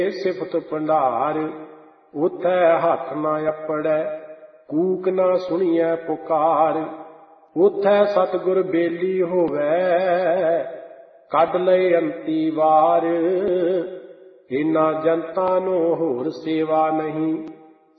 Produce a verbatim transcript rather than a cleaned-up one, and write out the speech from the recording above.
ਸਿਫਤ ਭੰਡਾਰ। ਉਥੈ ਹੱਥ ਨਾ ਅਪੜੈ ਕੂਕ ਨਾ ਸੁਣੀਐ ਪੁਕਾਰ। ਉਥੈ ਸਤਿਗੁਰ ਬੇਲੀ ਹੋਵੈ ਕੱਢ ਲਏ ਅੰਤੀ ਵਾਰ। ਇਨ੍ਹਾਂ ਜਨਤਾ ਨੂੰ ਹੋਰ ਸੇਵਾ ਨਹੀਂ